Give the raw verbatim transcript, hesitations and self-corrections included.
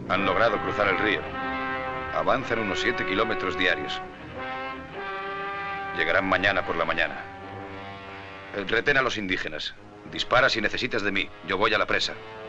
Han logrado cruzar el río. Avanzan unos siete kilómetros diarios. Llegarán mañana por la mañana. Retén a los indígenas. Dispara si necesitas de mí. Yo voy a la presa.